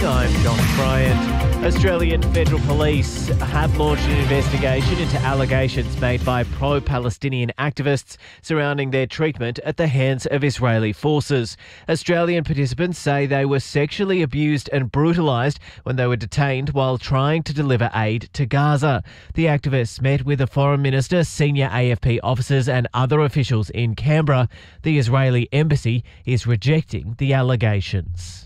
I'm Josh Bryant. Australian Federal Police have launched an investigation into allegations made by pro-Palestinian activists surrounding their treatment at the hands of Israeli forces. Australian participants say they were sexually abused and brutalised when they were detained while trying to deliver aid to Gaza. The activists met with the Foreign Minister, senior AFP officers and other officials in Canberra. The Israeli embassy is rejecting the allegations.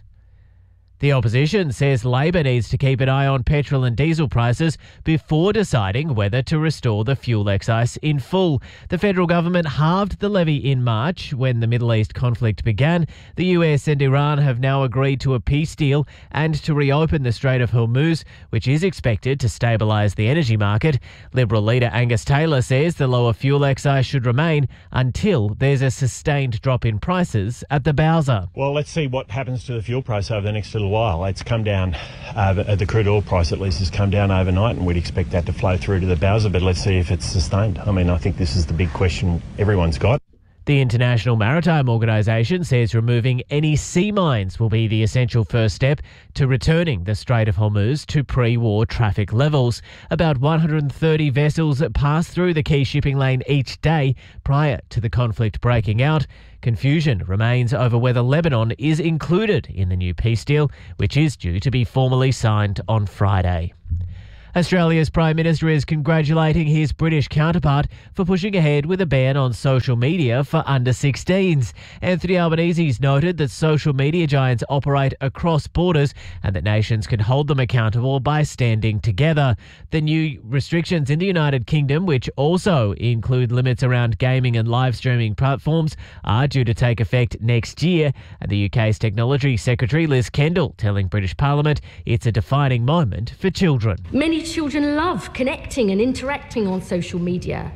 The opposition says Labor needs to keep an eye on petrol and diesel prices before deciding whether to restore the fuel excise in full. The federal government halved the levy in March when the Middle East conflict began. The US and Iran have now agreed to a peace deal and to reopen the Strait of Hormuz, which is expected to stabilise the energy market. Liberal leader Angus Taylor says the lower fuel excise should remain until there's a sustained drop in prices at the Bowser. Well, let's see what happens to the fuel price over the next little while. It's come down, the crude oil price at least has come down overnight, and we'd expect that to flow through to the Bowser, but let's see if it's sustained. I mean, I think this is the big question everyone's got. The International Maritime Organisation says removing any sea mines will be the essential first step to returning the Strait of Hormuz to pre-war traffic levels. About 130 vessels pass through the key shipping lane each day prior to the conflict breaking out. Confusion remains over whether Lebanon is included in the new peace deal, which is due to be formally signed on Friday. Australia's Prime Minister is congratulating his British counterpart for pushing ahead with a ban on social media for under-16s. Anthony Albanese's noted that social media giants operate across borders and that nations can hold them accountable by standing together. The new restrictions in the United Kingdom, which also include limits around gaming and live streaming platforms, are due to take effect next year. And the UK's Technology Secretary Liz Kendall telling British Parliament it's a defining moment for children. Many children love connecting and interacting on social media,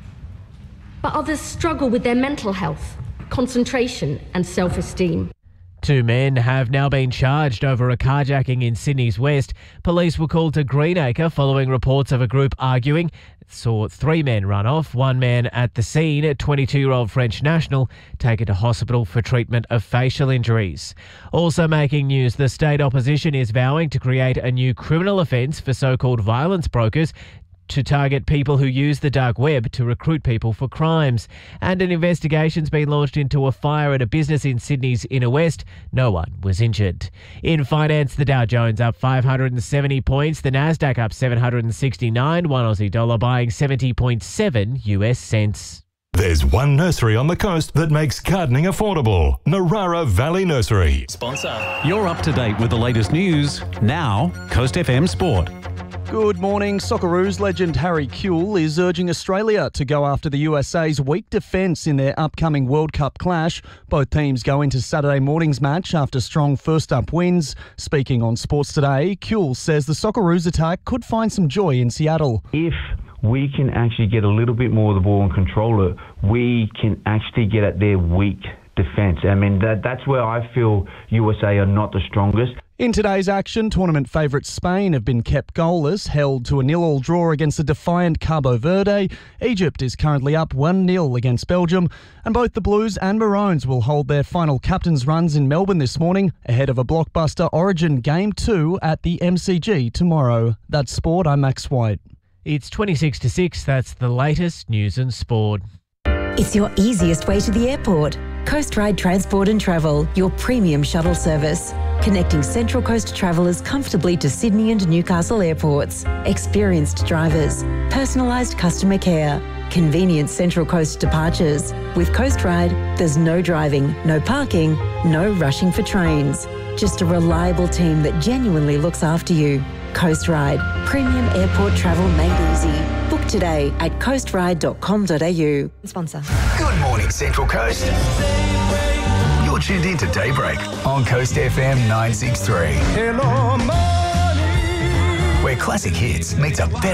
but others struggle with their mental health, concentration and self-esteem. 2 men have now been charged over a carjacking in Sydney's West. Police were called to Greenacre following reports of a group arguing. Saw 3 men run off. 1 man at the scene, a 22-year-old French national, taken to hospital for treatment of facial injuries. Also making news, the state opposition is vowing to create a new criminal offence for so-called violence brokers to target people who use the dark web to recruit people for crimes. And an investigation's been launched into a fire at a business in Sydney's Inner West. No one was injured. In finance, the Dow Jones up 570 points, the Nasdaq up 769, one Aussie dollar buying 70.7 US cents. There's one nursery on the coast that makes gardening affordable. Narara Valley Nursery. Sponsor. You're up to date with the latest news. Now, Coast FM Sport. Good morning. Socceroos legend Harry Kewell is urging Australia to go after the USA's weak defence in their upcoming World Cup clash. Both teams go into Saturday morning's match after strong first-up wins. Speaking on Sports Today, Kewell says the Socceroos attack could find some joy in Seattle. If we can actually get a little bit more of the ball and control it, we can actually get at their weak defence. I mean, that's where I feel USA are not the strongest. In today's action, tournament favourites Spain have been kept goalless, held to a 0-0 draw against the defiant Cabo Verde. Egypt is currently up 1-0 against Belgium, and both the Blues and Maroons will hold their final captain's runs in Melbourne this morning, ahead of a blockbuster Origin Game 2 at the MCG tomorrow. That's sport, I'm Max White. It's 26 to 6, that's the latest news and sport. It's your easiest way to the airport. Coast Ride Transport and Travel, your premium shuttle service. Connecting Central Coast travellers comfortably to Sydney and Newcastle airports. Experienced drivers, personalised customer care, convenient Central Coast departures. With Coast Ride, there's no driving, no parking, no rushing for trains. Just a reliable team that genuinely looks after you. Coast Ride, premium airport travel made easy. Book today at coastride.com.au. Sponsor. Good morning, Central Coast. You're tuned in to Daybreak on Coast FM 963. Hello, morning. Where classic hits meets a better